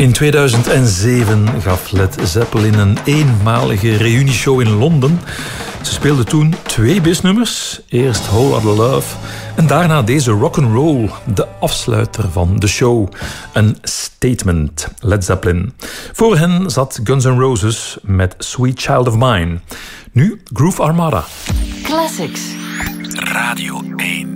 In 2007 gaf Led Zeppelin een eenmalige reunieshow in Londen. Ze speelden toen 2 bisnummers. Eerst Whole Lotta Love en daarna deze Rock'n'Roll, de afsluiter van de show. Een statement, Led Zeppelin. Voor hen zat Guns N' Roses met Sweet Child of Mine. Nu Groove Armada. Classics. Radio 1.